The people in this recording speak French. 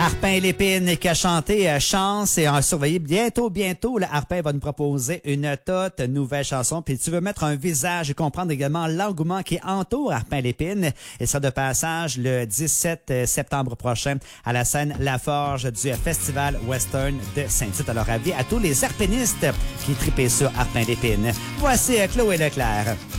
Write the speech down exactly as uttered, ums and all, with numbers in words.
Arpin Lépine qui a chanté euh, Chance et a surveillé bientôt, bientôt. Le Arpin va nous proposer une toute nouvelle chanson. Puis tu veux mettre un visage et comprendre également l'engouement qui entoure Arpin Lépine. Et ça de passage le dix-sept septembre prochain à la scène La Forge du Festival Western de Saint-Tite. Alors avis à tous les arpinistes qui tripaient sur Arpin Lépine. Voici Chloé Leclerc.